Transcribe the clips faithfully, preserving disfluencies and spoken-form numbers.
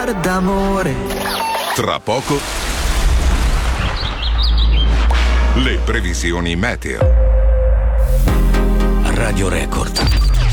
cuore d'amore. Tra poco le previsioni meteo. Radio Record.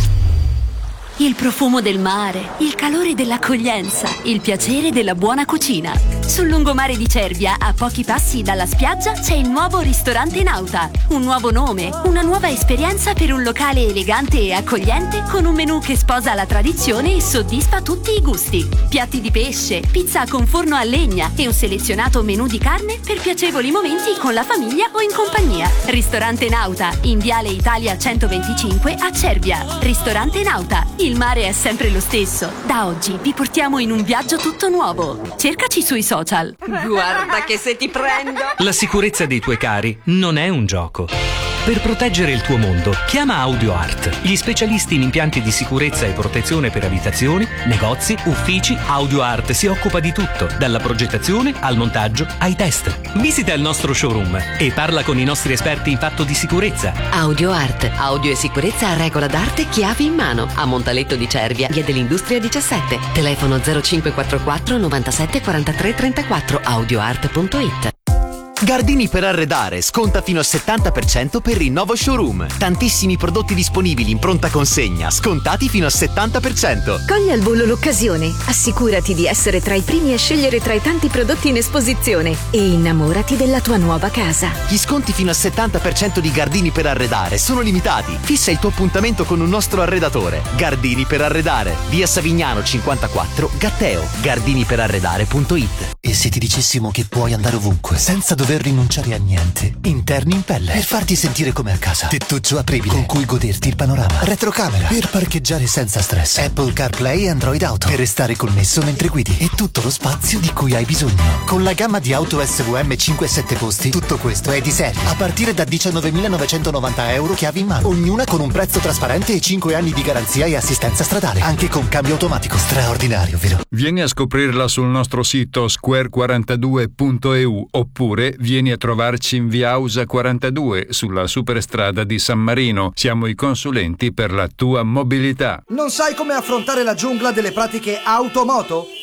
Il profumo del mare, il calore dell'accoglienza, il piacere della buona cucina. Sul lungomare di Cervia, a pochi passi dalla spiaggia, c'è il nuovo ristorante Nauta. Un nuovo nome, una nuova esperienza per un locale elegante e accogliente con un menù che sposa la tradizione e soddisfa tutti i gusti. Piatti di pesce, pizza con forno a legna e un selezionato menù di carne per piacevoli momenti con la famiglia o in compagnia. Ristorante Nauta, in Viale Italia centoventicinque a Cervia. Ristorante Nauta. Il mare è sempre lo stesso. Da oggi vi portiamo in un viaggio tutto nuovo. Cercaci sui social. Guarda che se ti prendo! La sicurezza dei tuoi cari non è un gioco. Per proteggere il tuo mondo, chiama AudioArt, gli specialisti in impianti di sicurezza e protezione per abitazioni, negozi, uffici. AudioArt si occupa di tutto, dalla progettazione al montaggio ai test. Visita il nostro showroom e parla con i nostri esperti in fatto di sicurezza. AudioArt, audio e sicurezza a regola d'arte, chiavi in mano, a Montaletto di Cervia, via dell'Industria diciassette. Telefono zero cinque quattro quattro novantasette quarantatré trentaquattro, audioart punto it. Gardini per arredare, sconta fino al settanta per cento per il nuovo showroom. Tantissimi prodotti disponibili in pronta consegna, scontati fino al settanta per cento. Cogli al volo l'occasione. Assicurati di essere tra i primi a scegliere tra i tanti prodotti in esposizione e innamorati della tua nuova casa. Gli sconti fino al settanta per cento di Gardini per arredare sono limitati. Fissa il tuo appuntamento con un nostro arredatore. Gardini per arredare, via Savignano cinquantaquattro, Gatteo. gardini per arredare punto it. E se ti dicessimo che puoi andare ovunque senza dover rinunciare a niente? Interni in pelle per farti sentire come a casa. Tettuccio apribile con cui goderti il panorama. Retrocamera per parcheggiare senza stress. Apple CarPlay e Android Auto per restare connesso mentre guidi. E tutto lo spazio di cui hai bisogno. Con la gamma di auto S V M cinque e sette posti, tutto questo è di serie. A partire da diciannovemilanovecentonovanta euro chiavi in mano. Ognuna con un prezzo trasparente e cinque anni di garanzia e assistenza stradale. Anche con cambio automatico. Straordinario, vero? Vieni a scoprirla sul nostro sito square quarantadue punto e u oppure vieni a trovarci in via Ausa quarantadue sulla superstrada di San Marino. Siamo i consulenti per la tua mobilità. Non sai come affrontare la giungla delle pratiche automoto?